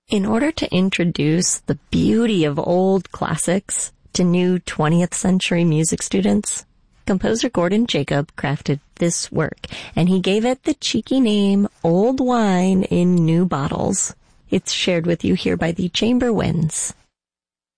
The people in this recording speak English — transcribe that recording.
In order to introduce the beauty of old classics to new 20th century music students, composer Gordon Jacob crafted this work, and he gave it the cheeky name Old Wine in New Bottles. It's shared with you here by the Chamber Winds.